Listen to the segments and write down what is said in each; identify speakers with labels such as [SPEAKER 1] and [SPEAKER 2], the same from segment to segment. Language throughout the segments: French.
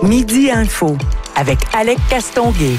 [SPEAKER 1] Midi Info avec Alec Castonguay.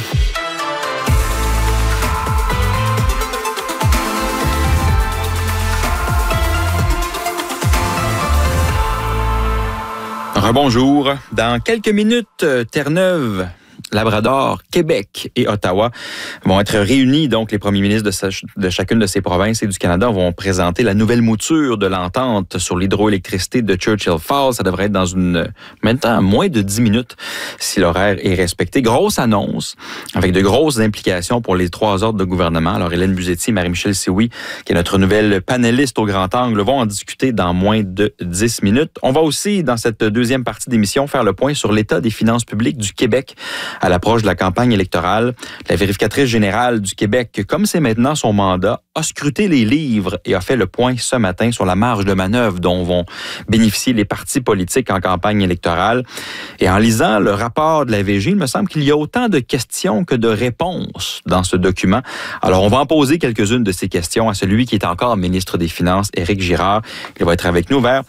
[SPEAKER 2] Rebonjour. Dans quelques minutes, Terre-Neuve, Labrador, Québec et Ottawa vont être réunis. Donc, les premiers ministres de chacune de ces provinces et du Canada vont présenter la nouvelle mouture de l'entente sur l'hydroélectricité de Churchill Falls. Ça devrait être dans maintenant moins de 10 minutes si l'horaire est respecté. Grosse annonce avec de grosses implications pour les trois ordres de gouvernement. Alors, Hélène Buzetti et Marie-Michel Sioui, qui est notre nouvelle panéliste au grand angle, vont en discuter dans moins de 10 minutes. On va aussi, dans cette deuxième partie d'émission, faire le point sur l'état des finances publiques du Québec à l'approche de la campagne électorale. La vérificatrice générale du Québec, comme c'est maintenant son mandat, a scruté les livres et a fait le point ce matin sur la marge de manœuvre dont vont bénéficier les partis politiques en campagne électorale. Et en lisant le rapport de la VG, il me semble qu'il y a autant de questions que de réponses dans ce document. Alors, on va en poser quelques-unes de ces questions à celui qui est encore ministre des Finances, Éric Girard. Il va être avec nous vers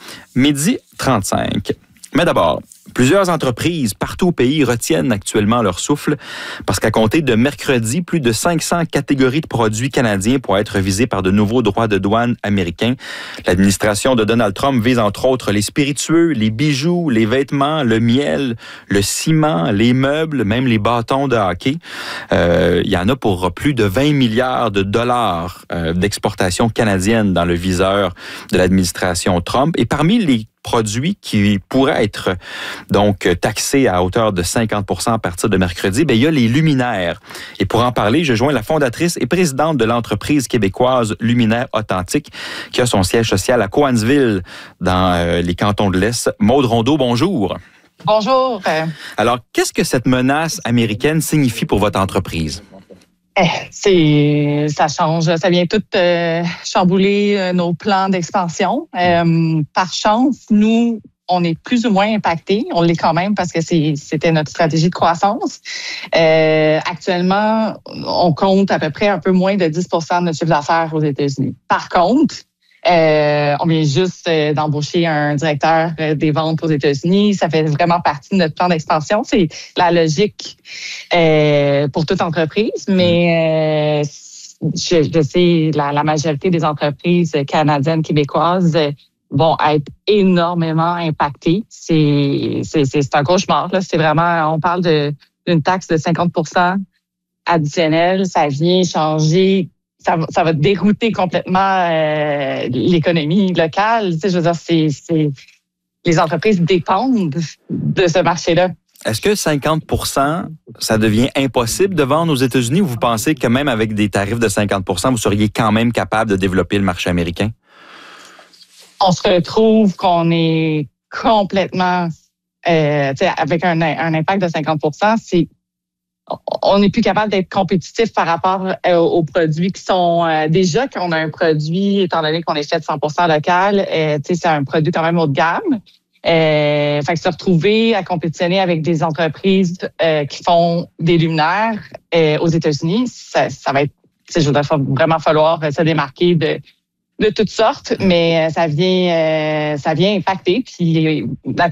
[SPEAKER 2] 12h35. Mais d'abord, plusieurs entreprises partout au pays retiennent actuellement leur souffle parce qu'à compter de mercredi, plus de 500 catégories de produits canadiens pourraient être visées par de nouveaux droits de douane américains. L'administration de Donald Trump vise entre autres les spiritueux, les bijoux, les vêtements, le miel, le ciment, les meubles, même les bâtons de hockey. Il y en a pour plus de 20 milliards de dollars d'exportation canadienne dans le viseur de l'administration Trump. Et parmi les produits qui pourraient être donc taxés à hauteur de 50% à partir de mercredi, il y a les luminaires. Et pour en parler, je joins la fondatrice et présidente de l'entreprise québécoise Luminaires Authentiques, qui a son siège social à Cowansville, dans les cantons de l'Est. Maude Rondeau, bonjour.
[SPEAKER 3] Bonjour.
[SPEAKER 2] Alors, qu'est-ce que cette menace américaine signifie pour votre entreprise?
[SPEAKER 3] Ça change, ça vient tout chambouler nos plans d'expansion. Par chance, nous, on est plus ou moins impactés. On l'est quand même parce que c'était notre stratégie de croissance. Actuellement, on compte à peu près un peu moins de 10% de notre chiffre d'affaires aux États-Unis. Par contre, on vient juste d'embaucher un directeur des ventes aux États-Unis. Ça fait vraiment partie de notre plan d'expansion. C'est la logique pour toute entreprise, mais je sais la majorité des entreprises canadiennes, québécoises vont être énormément impactées. C'est un cauchemar, là. C'est vraiment, on parle d'une taxe de 50% additionnelle. Ça vient changer. Ça va dérouter complètement l'économie locale. Tu sais, je veux dire, les entreprises dépendent de ce marché-là.
[SPEAKER 2] Est-ce que 50%, ça devient impossible de vendre aux États-Unis ou vous pensez que même avec des tarifs de 50%, vous seriez quand même capable de développer le marché américain?
[SPEAKER 3] On se retrouve qu'on est complètement, avec un impact de 50%, on n'est plus capable d'être compétitif par rapport aux produits qui sont déjà qu'on a un produit, étant donné qu'on est fait 100% local, c'est un produit quand même haut de gamme. Fait que se retrouver à compétitionner avec des entreprises qui font des luminaires aux États-Unis, ça va être, je voudrais vraiment falloir se démarquer de toutes sortes, mais ça vient impacter. Puis